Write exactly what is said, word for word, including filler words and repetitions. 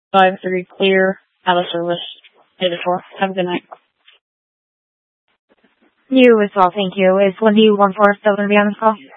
five three clear, out of service. eight four. Have a good night. You as well, thank you. Is Lindy one four still going to be on this call?